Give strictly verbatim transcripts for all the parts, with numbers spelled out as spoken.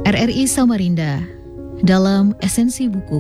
R R I Samarinda dalam Esensi Buku.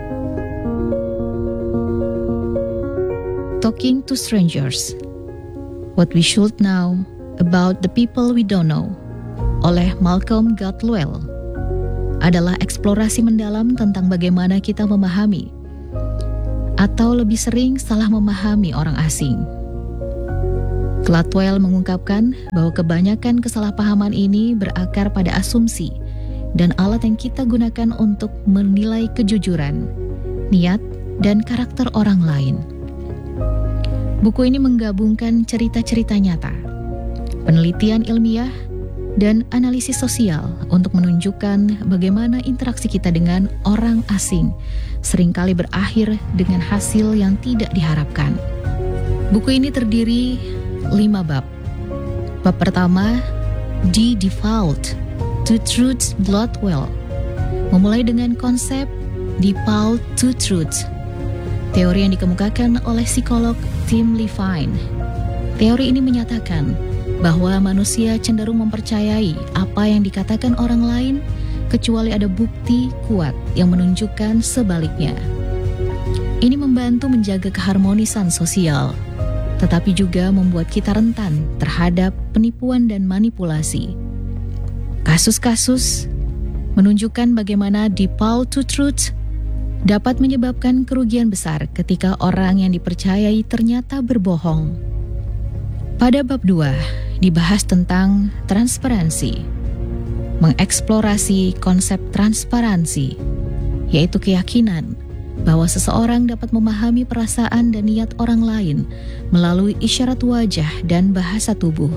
Talking to Strangers, What We Should Know About the People We Don't Know oleh Malcolm Gladwell adalah eksplorasi mendalam tentang bagaimana kita memahami atau lebih sering salah memahami orang asing. Gladwell mengungkapkan bahwa kebanyakan kesalahpahaman ini berakar pada asumsi dan alat yang kita gunakan untuk menilai kejujuran, niat, dan karakter orang lain. Buku ini menggabungkan cerita-cerita nyata, penelitian ilmiah, dan analisis sosial untuk menunjukkan bagaimana interaksi kita dengan orang asing seringkali berakhir dengan hasil yang tidak diharapkan. Buku ini terdiri lima bab. Bab pertama, The Default, to Truth Gladwell, memulai dengan konsep Default to Truth, teori yang dikemukakan oleh psikolog Tim Levine. Teori ini menyatakan bahwa manusia cenderung mempercayai apa yang dikatakan orang lain kecuali ada bukti kuat yang menunjukkan sebaliknya. Ini membantu menjaga keharmonisan sosial, tetapi juga membuat kita rentan terhadap penipuan dan manipulasi. Kasus-kasus menunjukkan bagaimana default to truth dapat menyebabkan kerugian besar ketika orang yang dipercayai ternyata berbohong. Pada bab dua, dibahas tentang transparansi, mengeksplorasi konsep transparansi, yaitu keyakinan bahwa seseorang dapat memahami perasaan dan niat orang lain melalui isyarat wajah dan bahasa tubuh.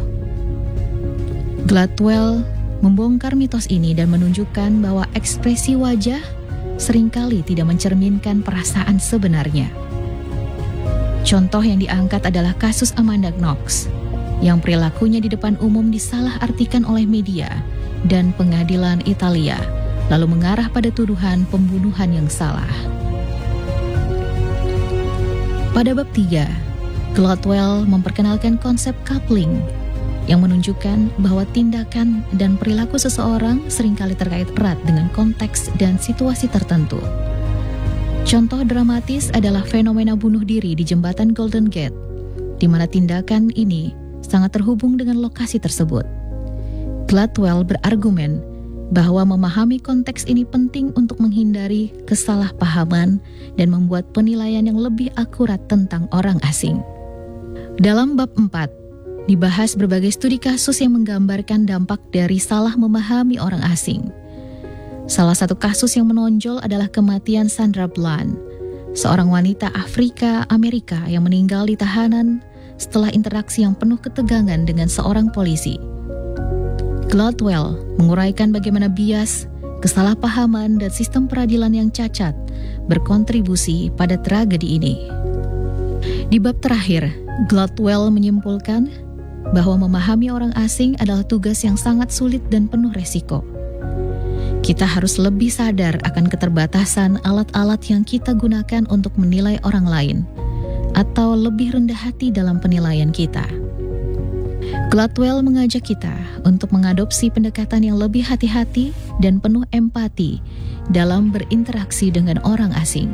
Gladwell membongkar mitos ini dan menunjukkan bahwa ekspresi wajah seringkali tidak mencerminkan perasaan sebenarnya. Contoh yang diangkat adalah kasus Amanda Knox, yang perilakunya di depan umum disalahartikan oleh media dan pengadilan Italia, lalu mengarah pada tuduhan pembunuhan yang salah. Pada bab tiga, Gladwell memperkenalkan konsep coupling, yang menunjukkan bahwa tindakan dan perilaku seseorang seringkali terkait erat dengan konteks dan situasi tertentu. Contoh dramatis adalah fenomena bunuh diri di jembatan Golden Gate, di mana tindakan ini sangat terhubung dengan lokasi tersebut. Gladwell berargumen bahwa memahami konteks ini penting untuk menghindari kesalahpahaman dan membuat penilaian yang lebih akurat tentang orang asing. Dalam bab empat, dibahas berbagai studi kasus yang menggambarkan dampak dari salah memahami orang asing. Salah satu kasus yang menonjol adalah kematian Sandra Bland, seorang wanita Afrika Amerika yang meninggal di tahanan setelah interaksi yang penuh ketegangan dengan seorang polisi. Gladwell menguraikan bagaimana bias, kesalahpahaman, dan sistem peradilan yang cacat berkontribusi pada tragedi ini. Di bab terakhir, Gladwell menyimpulkan bahwa memahami orang asing adalah tugas yang sangat sulit dan penuh resiko. Kita harus lebih sadar akan keterbatasan alat-alat yang kita gunakan untuk menilai orang lain, atau lebih rendah hati dalam penilaian kita. Gladwell mengajak kita untuk mengadopsi pendekatan yang lebih hati-hati dan penuh empati dalam berinteraksi dengan orang asing.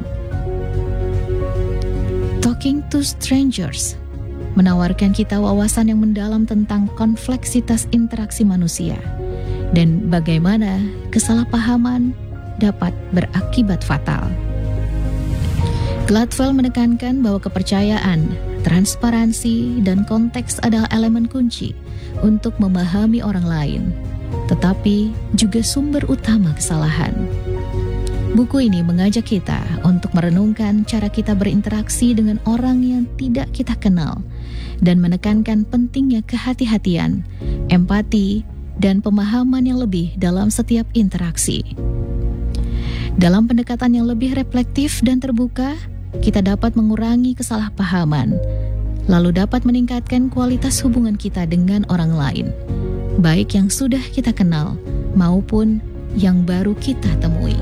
Talking to Strangers menawarkan kita wawasan yang mendalam tentang kompleksitas interaksi manusia dan bagaimana kesalahpahaman dapat berakibat fatal. Gladwell menekankan bahwa kepercayaan, transparansi, dan konteks adalah elemen kunci untuk memahami orang lain, tetapi juga sumber utama kesalahan. Buku ini mengajak kita untuk merenungkan cara kita berinteraksi dengan orang yang tidak kita kenal dan menekankan pentingnya kehati-hatian, empati, dan pemahaman yang lebih dalam setiap interaksi. Dalam pendekatan yang lebih reflektif dan terbuka, kita dapat mengurangi kesalahpahaman, lalu dapat meningkatkan kualitas hubungan kita dengan orang lain, baik yang sudah kita kenal maupun yang baru kita temui.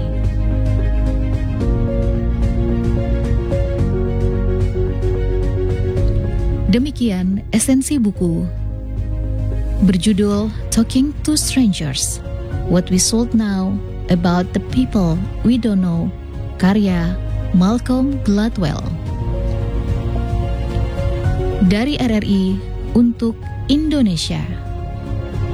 Demikian esensi buku berjudul Talking to Strangers, What We Should Know About the People We Don't Know, karya Malcolm Gladwell. Dari R R I untuk Indonesia.